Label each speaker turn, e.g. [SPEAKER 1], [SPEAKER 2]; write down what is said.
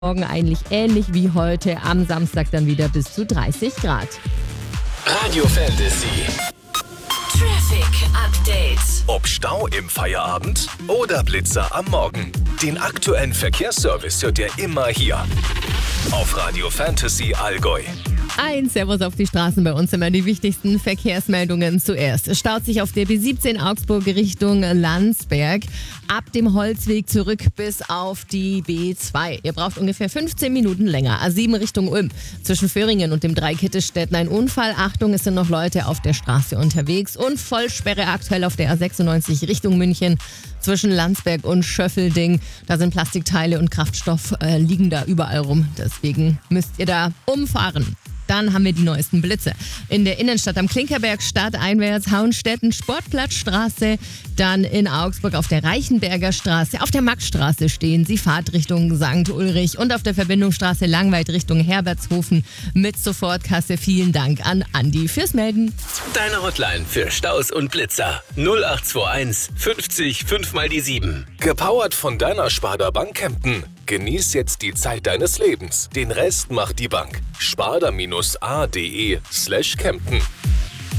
[SPEAKER 1] Morgen eigentlich ähnlich wie heute, am Samstag dann wieder bis zu 30 Grad.
[SPEAKER 2] Radio Fantasy.
[SPEAKER 3] Traffic Update.
[SPEAKER 2] Ob Stau im Feierabend oder Blitzer am Morgen. Den aktuellen Verkehrsservice hört ihr immer hier. Auf Radio Fantasy Allgäu.
[SPEAKER 1] Ein Servus auf die Straßen, bei uns immer die wichtigsten Verkehrsmeldungen zuerst. Es staut sich auf der B17 Augsburg Richtung Landsberg. Ab dem Holzweg zurück bis auf die B2. Ihr braucht ungefähr 15 Minuten länger. A7 Richtung Ulm. Zwischen Föhringen und dem Dreikittelstetten ein Unfall. Achtung, es sind noch Leute auf der Straße unterwegs. Und Vollsperre aktuell auf der A96 Richtung München. Zwischen Landsberg und Schöffelding. Da sind Plastikteile und Kraftstoff liegen da überall rum. Deswegen müsst ihr da umfahren. Dann haben wir die neuesten Blitze. In der Innenstadt am Klinkerberg stadteinwärts, Hauenstetten, Sportplatzstraße. Dann in Augsburg auf der Reichenberger Straße. Auf der Maxstraße stehen sie, Fahrt Richtung St. Ulrich. Und auf der Verbindungsstraße Langweid Richtung Herbertshofen mit Sofortkasse. Vielen Dank an Andi fürs Melden.
[SPEAKER 2] Deine Hotline für Staus und Blitzer. 0821 50 5 mal die 7. Gepowert von deiner Sparda Bank Kempten. Genieß jetzt die Zeit deines Lebens. Den Rest macht die Bank. sparda-a.de/Kempten.